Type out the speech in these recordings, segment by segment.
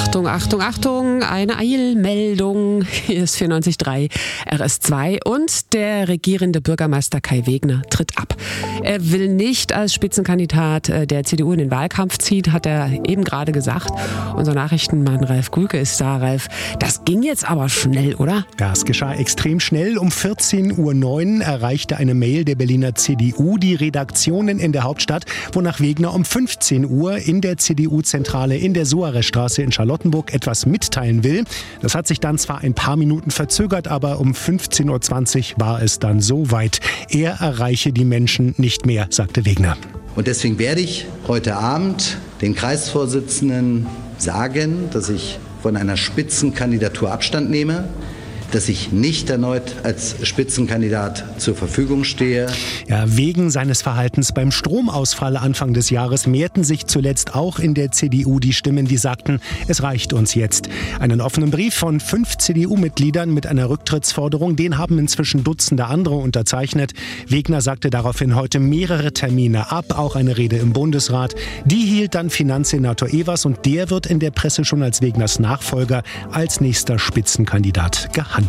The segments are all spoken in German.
Achtung, Achtung, Achtung, eine Eilmeldung. Hier ist 94.3 RS2 und der regierende Bürgermeister Kai Wegner tritt ab. Er will nicht als Spitzenkandidat der CDU in den Wahlkampf ziehen, hat er eben gerade gesagt. Unser Nachrichtenmann Ralf Gülke ist da. Ralf, das ging jetzt aber schnell, oder? Ja, es geschah extrem schnell. Um 14.09 Uhr erreichte eine Mail der Berliner CDU die Redaktionen in der Hauptstadt, wonach Wegner um 15 Uhr in der CDU-Zentrale in der Suarezstraße in Charlottenburg etwas mitteilen will. Das hat sich dann zwar ein paar Minuten verzögert, aber um 15.20 Uhr war es dann soweit. Er erreiche die Menschen nicht mehr, sagte Wegner. Und deswegen werde ich heute Abend den Kreisvorsitzenden sagen, dass ich von einer Spitzenkandidatur Abstand nehme, dass ich nicht erneut als Spitzenkandidat zur Verfügung stehe. Ja, wegen seines Verhaltens beim Stromausfall Anfang des Jahres mehrten sich zuletzt auch in der CDU die Stimmen, die sagten, es reicht uns jetzt. Einen offenen Brief von 5 CDU-Mitgliedern mit einer Rücktrittsforderung, den haben inzwischen Dutzende andere unterzeichnet. Wegner sagte daraufhin heute mehrere Termine ab, auch eine Rede im Bundesrat. Die hielt dann Finanzsenator Evers und der wird in der Presse schon als Wegners Nachfolger als nächster Spitzenkandidat gehandelt.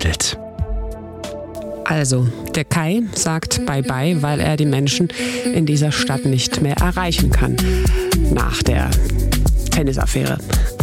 Also, der Kai sagt Bye-bye, weil er die Menschen in dieser Stadt nicht mehr erreichen kann. Nach der Tennisaffäre.